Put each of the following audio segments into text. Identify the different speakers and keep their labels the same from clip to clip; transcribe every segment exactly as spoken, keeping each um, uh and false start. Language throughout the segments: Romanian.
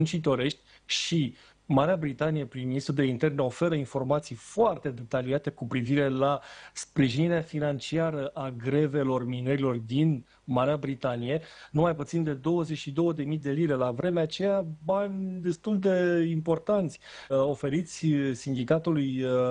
Speaker 1: muncitorești și Marea Britanie, prin ministrul de interne, oferă informații foarte detaliate cu privire la sprijinirea financiară a grevelor minerilor din Marea Britanie, nu mai puțin de douăzeci și două de mii de lire. La vremea aceea, bani destul de importanți uh, oferiți sindicatului uh,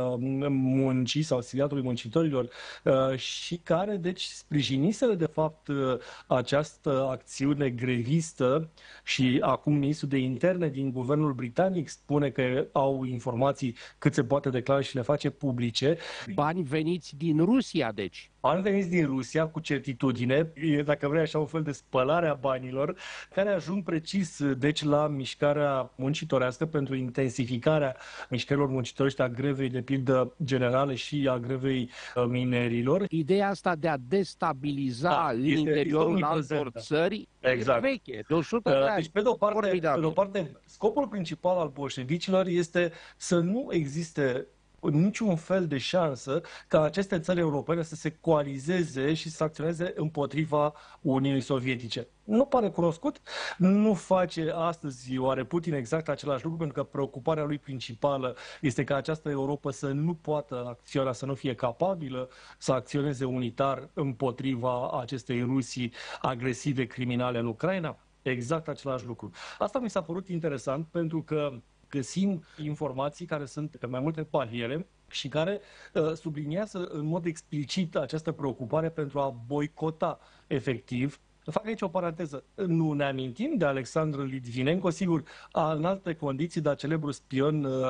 Speaker 1: muncii sau sindicatului muncitorilor uh, și care, deci, sprijiniseră, de fapt, uh, această acțiune grevistă și acum ministrul de interne din guvernul britanic spune că au informații cât se poate declara și le face publice.
Speaker 2: Bani veniți din Rusia, deci.
Speaker 1: Bani veniți din Rusia cu certitudine, e, dacă vrei așa, un fel de spălare a banilor, care ajung precis, deci, la mișcarea muncitorească pentru intensificarea mișcărilor muncitorești, a grevei, de pildă, generale și a grevei uh, minerilor.
Speaker 2: Ideea asta de a destabiliza
Speaker 1: Da,
Speaker 2: în
Speaker 1: este
Speaker 2: interiorul altor
Speaker 1: omniprezentă.
Speaker 2: țări
Speaker 1: Exact.
Speaker 2: e veche, de o sută de ani.
Speaker 1: Deci, pe de o parte, pe
Speaker 2: Formidabil.
Speaker 1: de o parte, scopul principal al bolșevicilor este să nu existe niciun fel de șansă ca aceste țări europene să se coalizeze și să acționeze împotriva Uniunii Sovietice. Nu pare cunoscut, nu face astăzi oare Putin exact același lucru, pentru că preocuparea lui principală este ca această Europa să nu poată acționa, să nu fie capabilă să acționeze unitar împotriva acestei Rusii agresive, criminale în Ucraina? Exact același lucru. Asta mi s-a părut interesant pentru că găsim informații care sunt pe mai multe paliere și care uh, subliniază în mod explicit această preocupare pentru a boicota efectiv. Fac aici o paranteză. Nu ne amintim de Alexandru Litvinenko, sigur, în alte condiții, dar celebrul spion uh,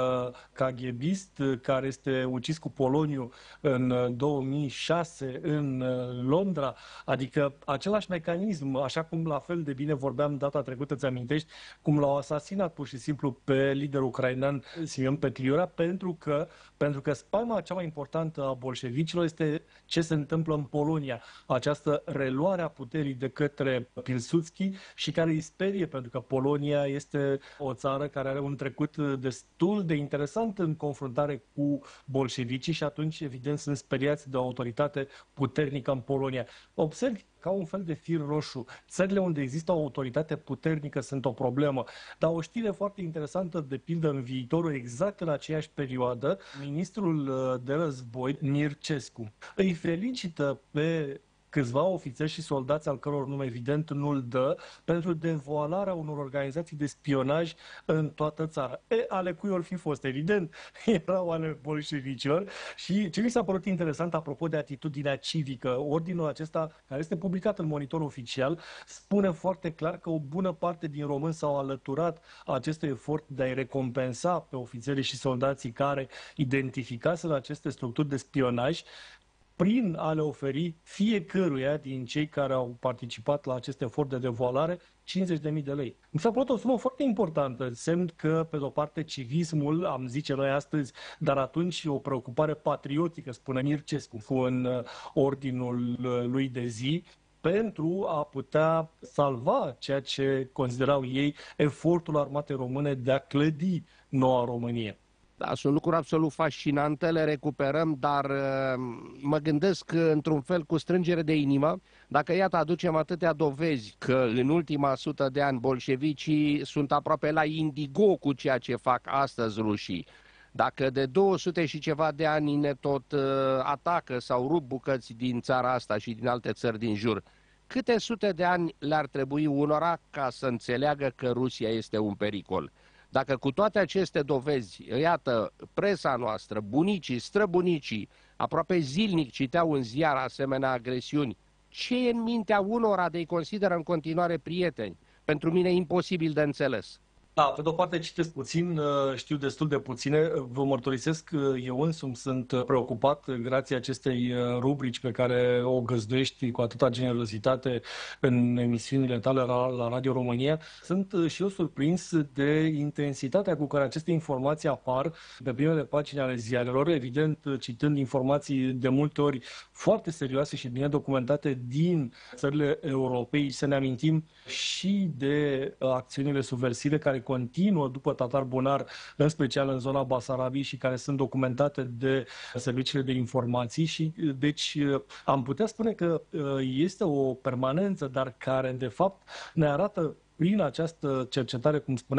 Speaker 1: KGBist uh, care este ucis cu poloniu în uh, două mii șase în uh, Londra, adică același mecanism, așa cum la fel de bine vorbeam data trecută, îți amintești, cum l-au asasinat pur și simplu pe liderul ucrainean Simeon Petliura, pentru că, pentru că spaima cea mai importantă a bolșevicilor este ce se întâmplă în Polonia, această reluare a puterii de către Pilsudski și care îi sperie, pentru că Polonia este o țară care are un trecut destul de interesant în confruntare cu bolșevicii și atunci, evident, sunt speriați de o autoritate puternică în Polonia. Observi ca un fel de fir roșu. Țările unde există o autoritate puternică sunt o problemă. Dar o știre foarte interesantă, de pildă, în viitorul, exact în aceeași perioadă, ministrul de război, Mircescu, îi felicită pe câțiva ofițeri și soldați, al căror nume evident nu-l dă, pentru devoalarea unor organizații de spionaj în toată țara. E, ale cui or fi fost, evident, erau ale bolșevicilor. Și ce mi s-a părut interesant, apropo de atitudinea civică, ordinul acesta, care este publicat în Monitor Oficial, spune foarte clar că o bună parte din români s-au alăturat acestui efort de a-i recompensa pe ofițerii și soldații care identificaseră aceste structuri de spionaj, prin a le oferi fiecăruia din cei care au participat la acest efort de devoalare cincizeci de mii de lei. Mi s-a părut o sumă foarte importantă, semn că, pe de-o parte, civismul, am zice noi astăzi, dar atunci o preocupare patriotică, spune Mircescu, în ordinul lui de zi, pentru a putea salva ceea ce considerau ei efortul armatei române de a clădi noua Românie.
Speaker 2: Da, sunt lucruri absolut fascinante, le recuperăm, dar mă gândesc într-un fel cu strângere de inimă, dacă iată aducem atâtea dovezi că în ultima sută de ani bolșevicii sunt aproape la indigo cu ceea ce fac astăzi rușii, dacă de două sute și ceva de ani ne tot atacă sau rup bucăți din țara asta și din alte țări din jur, câte sute de ani le-ar trebui unora ca să înțeleagă că Rusia este un pericol? Dacă cu toate aceste dovezi, iată, presa noastră, bunicii, străbunicii, aproape zilnic citeau în ziar asemenea agresiuni, ce e în mintea unora de-i consideră în continuare prieteni? Pentru mine e imposibil de înțeles.
Speaker 1: Da, pe de-o parte citesc puțin, știu destul de puține, vă mărturisesc că eu însumi sunt preocupat grație acestei rubrici pe care o găzduiești cu atâta generozitate în emisiunile tale la, la Radio România. Sunt și eu surprins de intensitatea cu care aceste informații apar pe primele pagini ale ziarelor, evident citând informații de multe ori foarte serioase și bine documentate din țările Europei. Să ne amintim și de acțiunile subversive care continuă după Tatar Bunar, în special în zona Basarabiei, și care sunt documentate de serviciile de informații și deci am putea spune că este o permanență, dar care de fapt ne arată prin această cercetare, cum spuneam,